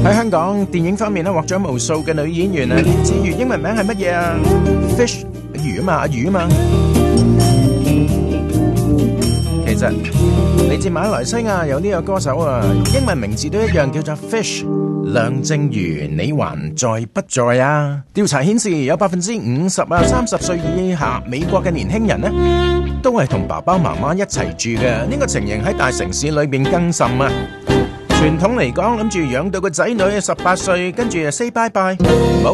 喺香港電影方面咧，獲咗無數嘅女演員啊。至於英文名係乜嘢啊 ？Fish 魚啊嘛，阿魚啊嘛。其實嚟自馬來西亞有呢個歌手啊，英文名字都一樣，叫做 Fish。梁靜茹，你還在不在啊？調查顯示有50%啊30歲以下美國嘅年輕人呢，都係同爸爸媽媽一齊住嘅。呢個情形喺大城市裏邊更甚啊！傳統嚟講，諗住養到個仔女18歲，跟住就 say bye bye，冇